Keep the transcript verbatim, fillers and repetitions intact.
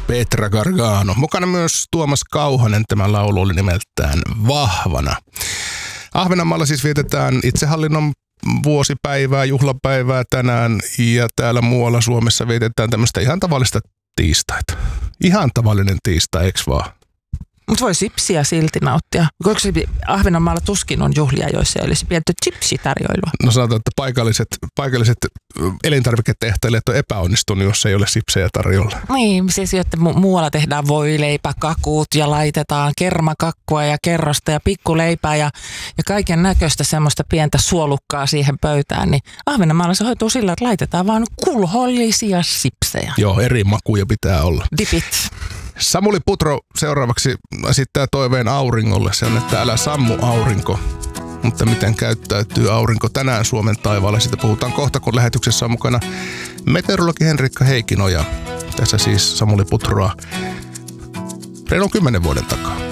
Petra Gargano. Mukana myös Tuomas Kauhanen, tämä laulu oli nimeltään Vahvana. Ahvenanmaalla siis vietetään itsehallinnon vuosipäivää, juhlapäivää tänään ja täällä muualla Suomessa vietetään tämmöistä ihan tavallista tiistaita. Ihan tavallinen tiistai, eikö vaan? Mutta voi sipsiä silti nauttia. Koska Ahvenanmaalla tuskin on juhlia, joissa ei olisi pientä chipsitarjoilua? No sanotaan, että paikalliset, paikalliset elintarviketehtäilijät on epäonnistunut, jos ei ole sipsejä tarjolla. Niin, siis että mu- muualla tehdään voileipäkakut ja laitetaan kermakakkua ja kerrosta ja pikkuleipää ja, ja kaiken näköistä semmoista pientä suolukkaa siihen pöytään. Niin Ahvenanmaalla se hoituu sillä, että laitetaan vaan kulhollisia sipsejä. Joo, eri makuja pitää olla. Dipit. Samuli Putro seuraavaksi esittää toiveen auringolle. Se on, että älä sammu aurinko. Mutta miten käyttäytyy aurinko tänään Suomen taivaalla? Siitä puhutaan kohta, kun lähetyksessä on mukana meteorologi Henrikka Heikkinoja. Tässä siis Samuli Putroa reilun kymmenen vuoden takaa.